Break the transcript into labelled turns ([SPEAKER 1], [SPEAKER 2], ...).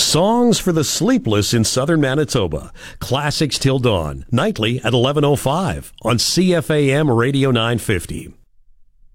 [SPEAKER 1] Songs for the Sleepless in Southern Manitoba. Classics Till Dawn, nightly at 11:05 on CFAM Radio 950.